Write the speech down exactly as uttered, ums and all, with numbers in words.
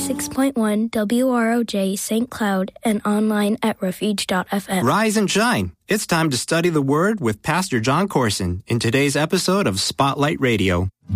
ninety-six point one W R O J Saint Cloud and online at refuge dot f m. Rise and shine. It's time to study the Word with Pastor John Corson in today's episode of Spotlight Radio.